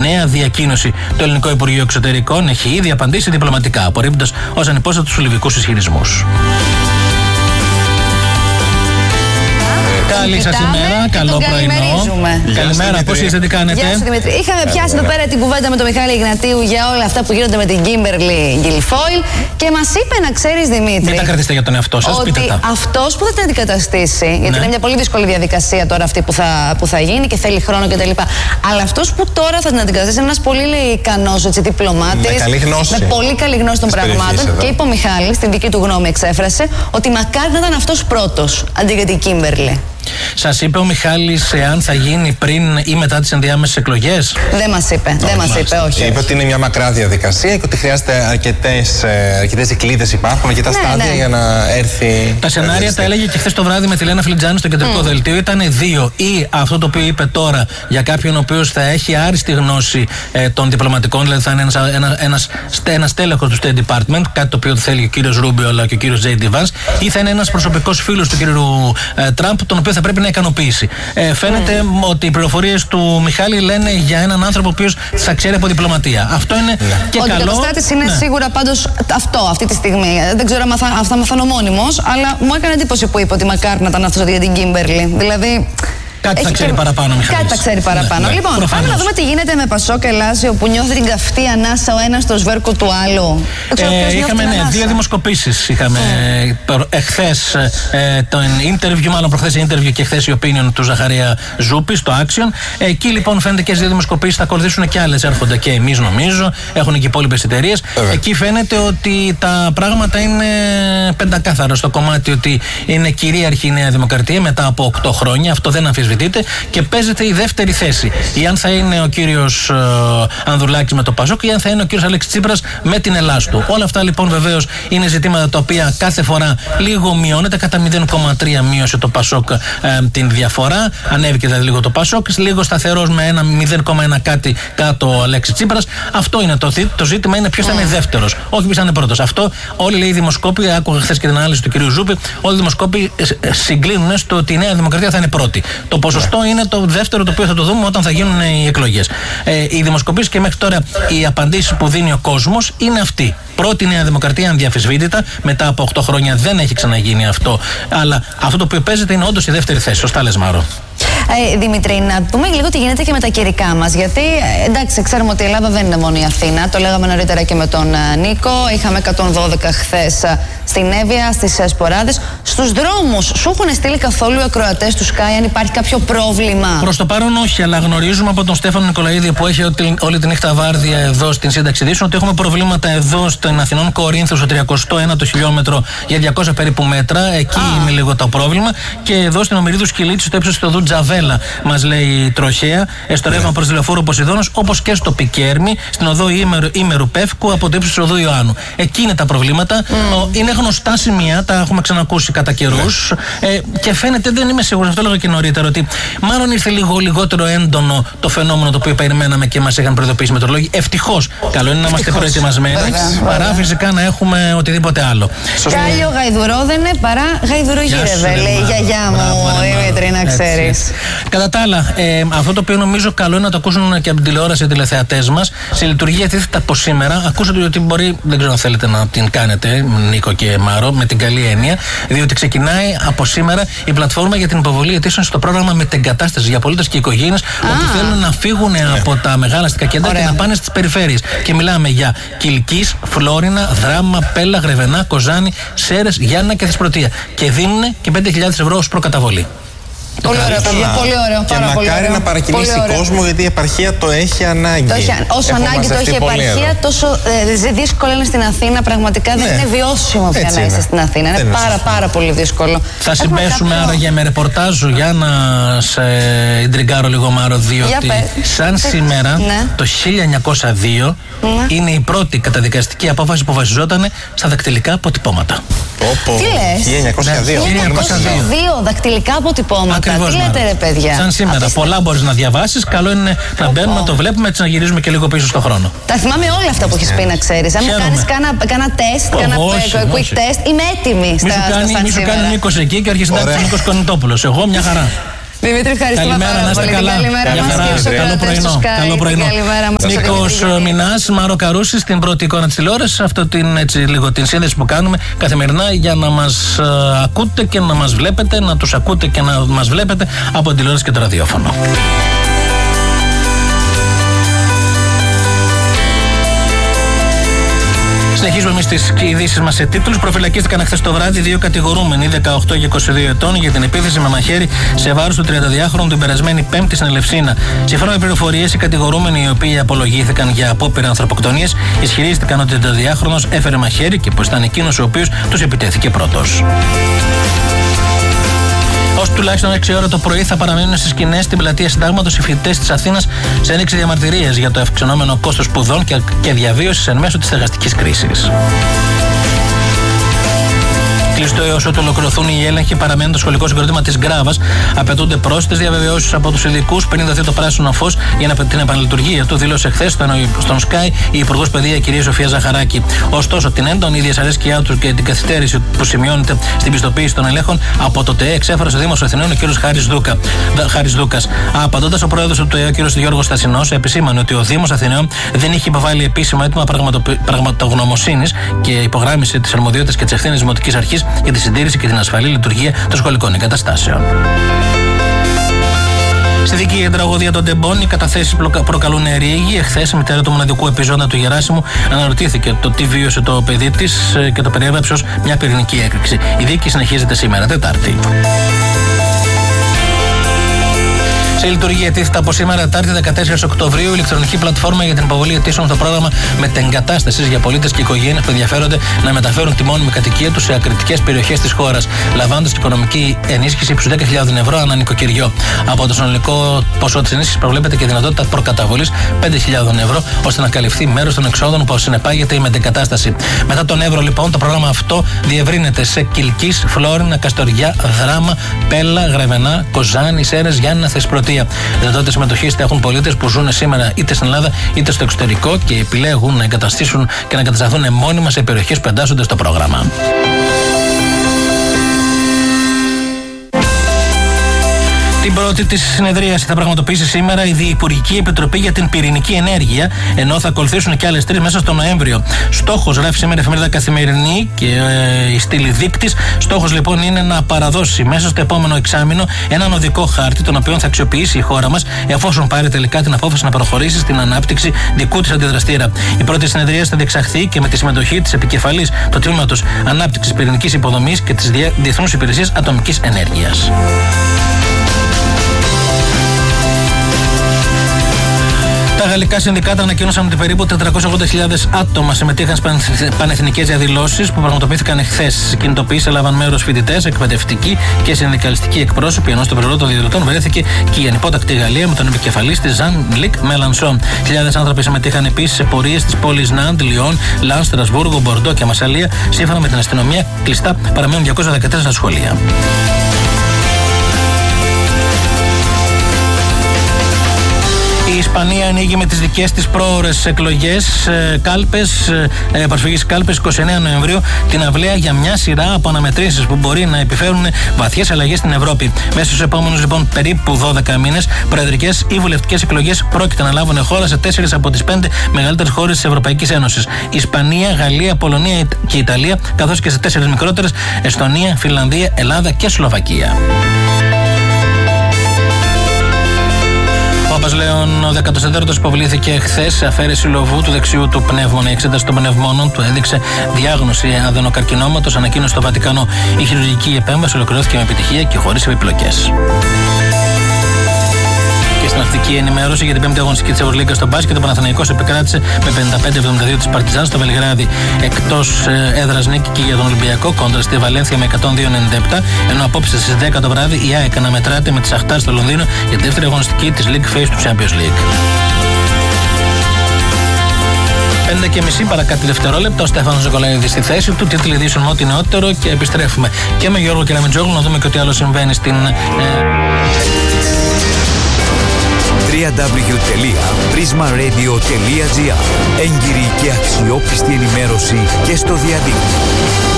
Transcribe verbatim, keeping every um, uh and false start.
νέα διακοίνωση. Το Ελληνικό Υπουργείο Εξωτερικών έχει ήδη απαντήσει διπλωματικά, απορρίπτοντας ως ανυπόστατους τους λιβικούς ισχυρισμούς. Καλή σας ημέρα, καλό πρωινό. Καλημέρα, πώς είστε, τι κάνετε? Γεια σου, Δημήτρη. Είχαμε πιάσει εδώ πέρα την κουβέντα με τον Μιχάλη Ιγνατίου για όλα αυτά που γίνονται με την Kimberly Guilfoyle και μας είπε, να ξέρεις, Δημήτρη, μην τα κρατήσετε για τον εαυτό σας, ότι πείτε τα. αυτός που θα την αντικαταστήσει, γιατί ναι. είναι μια πολύ δύσκολη διαδικασία τώρα αυτή που θα, που θα γίνει και θέλει χρόνο κτλ. Αλλά αυτός που τώρα θα την αντικαταστήσει είναι ένας πολύ ικανός διπλωμάτης, με, με πολύ καλή γνώση των πραγμάτων. Και είπε ο Μιχάλης, στην δική του γνώμη εξέφρασε, ότι μακάρι να ήταν αυτός πρώτος αντί για την Kimberly. Σας είπε ο Μιχάλης εάν θα γίνει πριν ή μετά τις ενδιάμεσες εκλογές? Δεν μας είπε, δεν μας είπε, όχι. Είπε ότι είναι μια μακρά διαδικασία και ότι χρειάζεται αρκετές, αρκετές δικλείδες υπάρχουν, αρκετά ναι, στάδια ναι. για να έρθει. Τα σενάρια τα έλεγε και χθες το βράδυ με τη Λένα Φιλιτζάνη στο κεντρικό mm. δελτίο. Ήταν δύο. Ή αυτό το οποίο είπε τώρα για κάποιον ο οποίος θα έχει άριστη γνώση ε, των διπλωματικών, δηλαδή θα είναι ένας, ένα, ένας, ένας τέλεχος του State Department, κάτι το οποίο θέλει ο κύριος Ρούμπιο αλλά και ο κύριος τζέι ντι Vance, ή θα είναι ένας προσωπικός φίλος του κύριου ε, Τραμπ, τον οποίο θα πρέπει να ικανοποιήσει. Ε, φαίνεται mm. ότι οι πληροφορίες του Μιχάλη λένε για έναν άνθρωπο ο οποίος θα ξέρει από διπλωματία. Αυτό είναι yeah. και ο καλό. Ο αντικαταστάτης είναι ναι. σίγουρα πάντως αυτό αυτή τη στιγμή. Δεν ξέρω αν θα, θα μαθαίνω μόνιμος, αλλά μου έκανε εντύπωση που είπε ότι μακάρι να ήταν αυτός για την Kimberly. Δηλαδή. Κάτι θα ξέρει και... παραπάνω, Μιχάλης. Κάτι θα ξέρει παραπάνω. Ναι, λοιπόν, προφανώς. Πάμε να δούμε τι γίνεται με Πασόκ και Λάσιο που νιώθει την καυτή ανάσα ο ένας στο σβέρκο του άλλου. Ε, είχαμε ναι, δύο δημοσκοπήσεις. Είχαμε mm. εχθές ε, το interview, μάλλον προχθές interview και εχθές η opinion του Ζαχαρία Ζούπη στο Action. Εκεί λοιπόν φαίνεται και στις δύο δημοσκοπήσεις θα ακολουθήσουν και άλλες. Έρχονται και εμείς νομίζω. Έχουν και οι υπόλοιπες εταιρείες. Mm. Εκεί φαίνεται ότι τα πράγματα είναι πεντακάθαρα στο κομμάτι ότι είναι κυρίαρχη η Νέα Δημοκρατία μετά από οκτώ χρόνια. Αυτό δεν αμφισβητείται. Και παίζεται η δεύτερη θέση. Ή αν θα είναι ο κύριος ε, Ανδρουλάκης με το Πασόκ, ή αν θα είναι ο κύριος Αλέξης Τσίπρας με την Ελλάς του. Όλα αυτά λοιπόν βεβαίως είναι ζητήματα τα οποία κάθε φορά λίγο μειώνεται. Κατά μηδέν κόμμα τρία μείωσε το Πασόκ ε, την διαφορά. Ανέβηκε δηλαδή λίγο το Πασόκ. Λίγο σταθερός με ένα μηδέν κόμμα ένα κάτι κάτω ο Αλέξης Τσίπρας. Αυτό είναι το, το ζήτημα. Είναι ποιος θα είναι δεύτερος. Όχι ποιος θα είναι πρώτος. Αυτό όλοι λέει οι δημοσκόποι. Άκουγα χθες και την ανάλυση του κυρίου Ζούπη. Όλοι οι δημοσκόποι συγκλίνουν στο ότι η Νέα Δημοκρατία θα είναι πρώτη. Το ποσοστό yeah. είναι το δεύτερο το οποίο θα το δούμε όταν θα γίνουν οι εκλογές. Ε, οι δημοσκοπήσεις και μέχρι τώρα οι απαντήσεις που δίνει ο κόσμος είναι αυτή. Πρώτη Νέα Δημοκρατία ανδιαφυσβήτητα. Μετά από οκτώ χρόνια δεν έχει ξαναγίνει αυτό. Αλλά αυτό το οποίο παίζεται είναι όντως η δεύτερη θέση. Σωστά λες, Μάρο. Ε, Δημήτρη, να δούμε λίγο τι γίνεται και με τα καιρικά μας. Γιατί εντάξει, ξέρουμε ότι η Ελλάδα δεν είναι μόνο η Αθήνα. Το λέγαμε νωρίτερα και με τον Νίκο. Είχαμε εκατόν δώδεκα χθες στην Εύβοια, στις Σποράδες. Στους δρόμους, σου έχουν στείλει καθόλου οι ακροατές του Sky αν υπάρχει κάποιο πρόβλημα? Προς το παρόν όχι, αλλά γνωρίζουμε από τον Στέφανο Νικολαίδη που έχει όλη τη νύχτα βάρδια εδώ στην σύνταξη ειδήσεων ότι έχουμε προβλήματα εδώ στην Αθηνών Κορίνθου, στο τριακοστό ένατο χιλιόμετρο για διακόσια περίπου μέτρα. Εκεί ah. είναι λίγο το πρόβλημα. Και εδώ στην Ομηρίδου Σκυλίτη, στο ύψος του οδού Τζαβέλα, μας λέει τροχαία, στο ρεύμα προς Λεωφόρο Ποσειδώνος, όπως και στο Πικέρμι, στην οδό Ήμερου, Ήμερου Πεύκου, από το ύψος του οδού Ιωάννου. Εκεί είναι τα προβλήματα. Mm. Είναι γνωστά σημεία, τα έχουμε ξανακούσει κατά καιρούς. Mm. Ε, και φαίνεται, δεν είμαι σίγουρος, αυτό έλεγα και νωρίτερα, ότι μάλλον ήρθε λίγο λιγότερο έντονο το φαινόμενο το οποίο περιμέναμε και μας είχαν προειδοποιήσει μετρολόγοι. Ευτυχώς. Καλό είναι να είμαστε προετοιμασμένοι, παρά φυσικά να έχουμε οτιδήποτε άλλο. Κάλιο γαϊδουρόδενε παρά γαϊδουρογύρευε, λέει η γιαγιά μου, Δημήτρη, να ξέρεις. Κατά τα άλλα, ε, αυτό το οποίο νομίζω καλό είναι να το ακούσουν και από την τηλεόραση οι τηλεθεατές μας. Σε λειτουργία τίθεται από σήμερα. Ακούσατε ότι μπορεί, δεν ξέρω αν θέλετε να την κάνετε, Νίκο και Μάρο, με την καλή έννοια, διότι ξεκινάει από σήμερα η πλατφόρμα για την υποβολή αιτήσεων στο πρόγραμμα μετεγκατάσταση για πολίτες και οικογένειες, όπου θέλουν να φύγουν yeah. από τα μεγάλα αστικά κέντρα Ωραία. και να πάνε στις περιφέρειες. Και μιλάμε για Κιλκής, Φλόρινα, Δράμα, Πέλα, Γρεβενά, Κοζάνη, Σέρες, Γιάννα και Θεσπρωτεία. Και δίνουν και πέντε χιλιάδες ευρώ ως προκαταβολή. Πολύ ωραίο, παιδιά. Πολύ ωραίο. Και πάρα μακάρι πολύ ωραίο. να παρακινήσει κόσμο, γιατί η επαρχία το έχει ανάγκη. Το έχει, όσο Έχω ανάγκη το έχει η επαρχία, τόσο ε, δύσκολο είναι στην Αθήνα. Πραγματικά ναι. δεν είναι βιώσιμο πια να είσαι στην Αθήνα. Είναι, είναι πάρα, πάρα πολύ δύσκολο. Θα συμπέσουμε κάποιο... άραγε με ρεπορτάζ για να σε ιντριγκάρω λίγο, Μάρο, διότι σαν σήμερα ναι. το χίλια εννιακόσια δύο ναι. είναι η πρώτη καταδικαστική απόφαση που βασιζόταν στα δακτυλικά αποτυπώματα. Τι λες? χίλια εννιακόσια δύο. χίλια εννιακόσια δύο δακτυλικά αποτυπώματα. Ακριβώς, τι λέτε, ρε παιδιά? Σαν σήμερα. Απίστευτα. Πολλά μπορείς να διαβάσεις. Καλό είναι να oh, μπαίνουμε, oh. να το βλέπουμε, έτσι να γυρίζουμε και λίγο πίσω στον χρόνο. Τα θυμάμαι όλα αυτά που έχεις πει, να ξέρεις. Αν μου κάνεις κάνα τεστ, κάνα quick test, είμαι έτοιμη. Μη σου κάνει Νίκος εκεί και ο αρχισυντάκτης Νίκος Κονιτόπουλος. Εγώ μια χαρά. Δημήτρη, ευχαριστούμε. Καλημέρα, να είστε καλά. Καλημέρα, καλό πρωινό. Καλό πρωινό. Νίκος Μινάς, Μάρο Καρούση, στην πρώτη εικόνα της τηλεόρασης. Αυτό την, έτσι, λίγο, την σύνδεση που κάνουμε καθημερινά για να μας uh, ακούτε και να μας βλέπετε, να τους ακούτε και να μας βλέπετε από την τηλεόραση και το ραδιόφωνο. Συνεχίζουμε εμείς τις ειδήσεις μας σε τίτλους. Προφυλακίστηκαν χθες το βράδυ δύο κατηγορούμενοι, δεκαοκτώ και είκοσι δύο ετών, για την επίθεση με μαχαίρι σε βάρος του τριανταδυάχρονου την περασμένη Πέμπτη στην Ελευσίνα. Σύμφωνα με πληροφορίες, οι κατηγορούμενοι, οι οποίοι απολογήθηκαν για απόπειρα ανθρωποκτονίας, ισχυρίστηκαν ότι ο τριανταδυάχρονος έφερε μαχαίρι και πως ήταν εκείνος ο οποίος τους επιτέθηκε πρώτος. Ως τουλάχιστον έξι ώρα το πρωί θα παραμείνουν στις σκηνές στην πλατεία Συντάγματος οι φοιτητές της Αθήνας σε ένδειξη διαμαρτυρίας για το αυξανόμενο κόστος σπουδών και διαβίωσης εν μέσω της στεγαστικής κρίσης. Κλειστό έως ότου ολοκληρωθούν οι έλεγχοι, παραμένουν το σχολικό συγκρότημα της Γκράβας. Απαιτούνται πρόσθετες διαβεβαιώσεις από τους ειδικούς πριν δοθεί το πράσινο φως για την επαναλειτουργία του, δήλωσε χθες στον Sky η Υπουργός Παιδεία κυρία Σοφία Ζαχαράκη. Ωστόσο, την έντονη δυσαρέσκειά του και την καθυστέρηση που σημειώνεται στην πιστοποίηση των ελέγχων από το ΤΕΕ εξέφρασε ο Δήμος Αθηναίων ο κ. Χάρης Δούκας. Απαντώντας, ο πρόεδρος του ΤΕΕ, ο κ. Γιώργος Στασινός, επισήμανε ότι ο Δήμος Αθηναίων δεν είχε υποβάλει επίσημο αίτημα πραγματογνωμοσύνης και υπογράμμισε τις αρμοδιότητες και τις ευθύνες της Δημοτικής Αρχής για τη συντήρηση και την ασφαλή λειτουργία των σχολικών εγκαταστάσεων. Στη δική για την τραγωδία των Τεμπών, οι καταθέσεις προκαλούν ρήγη. Εχθές, η μητέρα του μοναδικού επιζώντα του Γεράσιμου αναρωτήθηκε το τι βίωσε το παιδί της και το περιέγραψε ως μια πυρηνική έκρηξη. Η δίκη συνεχίζεται σήμερα, Τετάρτη. Σε λειτουργία τίθεται από σήμερα, Τετάρτη δεκατέσσερις Οκτωβρίου, η ηλεκτρονική πλατφόρμα για την υποβολή αιτήσεων στο πρόγραμμα μετεγκατάστασης για πολίτες και οικογένειες που ενδιαφέρονται να μεταφέρουν τη μόνιμη κατοικία τους σε ακριτικές περιοχές της χώρας, λαμβάνοντας οικονομική ενίσχυση ύψους δέκα χιλιάδες ευρώ ανά νοικοκυριό. Από το συνολικό ποσό της ενίσχυσης προβλέπεται και δυνατότητα προκαταβολής πέντε χιλιάδες ευρώ, ώστε να καλυφθεί μέρος των εξόδων που συνεπάγεται η μετεγκατάσταση. Μετά τον Εύρο, λοιπόν, το πρόγραμμα αυτό διευρύνεται σε Κιλκής, Φλόρινα, Καστοριά, Δράμα, Πέλα, Γραβενά, Κοζάνη, Σέρρες, Γιάννηνα, Θεσπρωτεία. Δυνατότητα συμμετοχής θα έχουν πολίτες που ζουν σήμερα είτε στην Ελλάδα είτε στο εξωτερικό και επιλέγουν να εγκαταστήσουν και να εγκατασταθούν μόνιμα σε περιοχές που εντάσσονται στο πρόγραμμα. Την πρώτη της συνεδρίαση θα πραγματοποιήσει σήμερα η Διυπουργική Επιτροπή για την Πυρηνική Ενέργεια, ενώ θα ακολουθήσουν και άλλες τρεις μέσα στο Νοέμβριο. Στόχος, γράφει σήμερα η εφημερίδα Καθημερινή και ε, η στήλη δείκτης, στόχος λοιπόν είναι να παραδώσει μέσα στο επόμενο εξάμηνο έναν οδικό χάρτη, τον οποίο θα αξιοποιήσει η χώρα μας, εφόσον πάρει τελικά την απόφαση να προχωρήσει στην ανάπτυξη δικού της αντιδραστήρα. Η πρώτη συνεδρίαση θα διεξαχθεί και με τη συμμετοχή της επικεφαλής του Τμήματος Ανάπτυξης Πυρηνικής Υποδομής και της Διεθνούς Υπηρεσίας Ατομικής Ενέργειας. Τα γαλλικά συνδικάτα ανακοίνωσαν ότι περίπου τετρακόσιες ογδόντα χιλιάδες άτομα συμμετείχαν στις πανεθνικές διαδηλώσεις που πραγματοποιήθηκαν εχθές. Στις κινητοποιήσεις έλαβαν μέρος φοιτητές, εκπαιδευτικοί και συνδικαλιστικοί εκπρόσωποι, ενώ στο πλευρό των διαδηλωτών βρέθηκε και η ανυπότακτη Γαλλία με τον επικεφαλής της Ζαν Λικ Μελανσόν. Χιλιάδες άνθρωποι συμμετείχαν επίσης σε πορείες στις πόλεις Ναντ, Λιόν, Λαν, Στρασβούργο, Μπορντό και Μασσαλία. Σύμφωνα με την αστυνομία, κλειστά παραμένουν διακόσια δεκατέσσερα σχολεία. Η Ισπανία ανοίγει με τις δικές της πρόωρες εκλογές, ε, κάλπες, ε, προσφυγής κάλπες εικοστή ενάτη Νοεμβρίου την αυλαία για μια σειρά από αναμετρήσεις που μπορεί να επιφέρουν βαθιές αλλαγές στην Ευρώπη. Μέσα στους επόμενους λοιπόν περίπου δώδεκα μήνες, προεδρικές ή βουλευτικές εκλογές πρόκειται να λάβουν χώρα σε τέσσερις από τις πέντε μεγαλύτερες χώρες της Ευρωπαϊκής Ένωσης. Ισπανία, Γαλλία, Πολωνία και Ιταλία, καθώς και σε τέσσερις μικρότερες, Εστονία, Φινλανδία, Ελλάδα και Σλοβακία. Ο Πάπας Λέων ο δεκατέσσερις υποβλήθηκε χθες σε αφαίρεση λοβού του δεξιού του πνεύμονα. Η εξέταση των πνευμόνων του έδειξε διάγνωση αδενοκαρκινώματος, ανακοίνωσε στο Βατικανό. Η χειρουργική επέμβαση ολοκληρώθηκε με επιτυχία και χωρίς επιπλοκές. Στην ναυτική ενημέρωση για την πέμπτη αγωνιστική της Ευρωλίγκα στο μπάσκετ, ο Παναθηναϊκός επικράτησε με πενήντα πέντε εβδομήντα δύο της Παρτιζάν στο Βελιγράδι. Εκτός έδρας νίκη και για τον Ολυμπιακό κόντρα στη Βαλένθια με εκατόν δύο ενενήντα επτά, ενώ απόψε στις δέκα το βράδυ η ΑΕΚ αναμετράται με τη Σαχτάρ στο Λονδίνο για τη δεύτερη αγωνιστική της League Phase του Champions League. πέντε και μισή παρά κάτι δευτερόλεπτα, ο Στέφανος Νικολαίδης στη θέση του, τίτλοι ειδήσεων με ό,τι νεότερο και επιστρέφουμε και με Γιώργο Κεραμετζόγλου να δούμε και ό,τι άλλο συμβαίνει στην. double-u double-u double-u τελεία prisma radio τελεία gr. Έγκυρη και αξιόπιστη ενημέρωση και στο διαδίκτυο.